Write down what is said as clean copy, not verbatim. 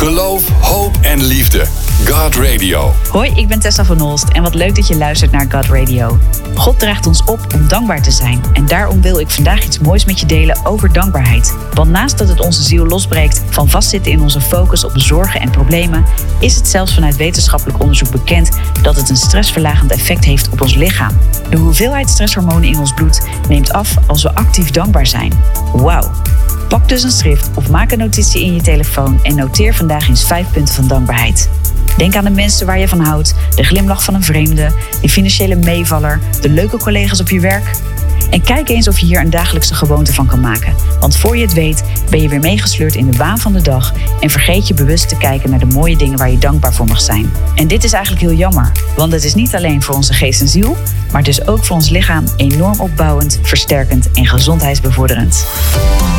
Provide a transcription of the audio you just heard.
Geloof, hoop en liefde. God Radio. Hoi, ik ben Tessa van Holst en wat leuk dat je luistert naar God Radio. God draagt ons op om dankbaar te zijn. En daarom wil ik vandaag iets moois met je delen over dankbaarheid. Want naast dat het onze ziel losbreekt van vastzitten in onze focus op zorgen en problemen, is het zelfs vanuit wetenschappelijk onderzoek bekend dat het een stressverlagend effect heeft op ons lichaam. De hoeveelheid stresshormonen in ons bloed neemt af als we actief dankbaar zijn. Wauw. Pak dus een schrift of maak een notitie in je telefoon en noteer vandaag eens 5 punten van dankbaarheid. Denk aan de mensen waar je van houdt, de glimlach van een vreemde, die financiële meevaller, de leuke collega's op je werk. En kijk eens of je hier een dagelijkse gewoonte van kan maken. Want voor je het weet ben je weer meegesleurd in de waan van de dag en vergeet je bewust te kijken naar de mooie dingen waar je dankbaar voor mag zijn. En dit is eigenlijk heel jammer, want het is niet alleen voor onze geest en ziel, maar dus ook voor ons lichaam enorm opbouwend, versterkend en gezondheidsbevorderend.